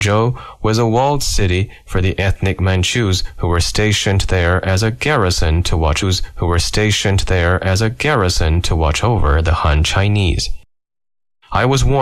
Zhou was a walled city for the ethnic Manchus who were stationed there as a garrison to watch over the Han Chinese. I was warned